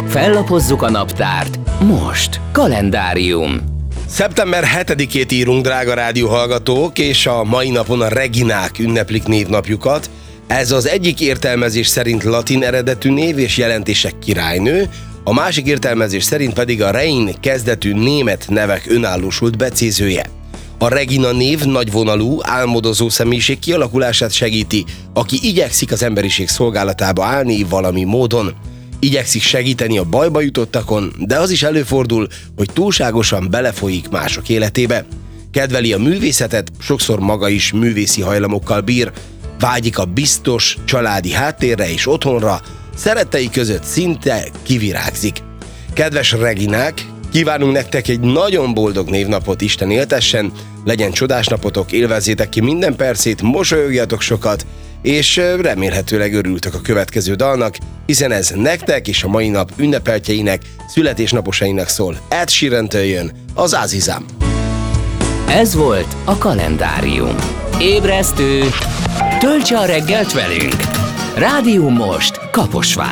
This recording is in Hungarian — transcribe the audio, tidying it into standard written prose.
Fellapozzuk a naptárt. Most kalendárium. Szeptember 7-ét írunk, drága rádióhallgatók, és a mai napon a Reginák ünneplik névnapjukat. Ez az egyik értelmezés szerint latin eredetű név és jelentése királynő, a másik értelmezés szerint pedig a Rein kezdetű német nevek önállósult becézője. A Regina név nagyvonalú, álmodozó személyiség kialakulását segíti, aki igyekszik az emberiség szolgálatába állni valami módon. Igyekszik segíteni a bajba jutottakon, de az is előfordul, hogy túlságosan belefolyik mások életébe. Kedveli a művészetet, sokszor maga is művészi hajlamokkal bír, vágyik a biztos családi háttérre és otthonra, szerettei között szinte kivirágzik. Kedves Reginák, kívánunk nektek egy nagyon boldog névnapot, Isten éltessen, legyen csodás napotok, élvezzétek ki minden percét, mosolyogjatok sokat, és remélhetőleg örültök a következő dalnak, hiszen ez nektek és a mai nap ünnepeltjeinek, születésnaposainak szól. Ed Sheeran-től jön az Azizam. Ez volt a kalendárium. Ébresztő! Töltse a reggelt velünk! Rádió Most, Kaposvár.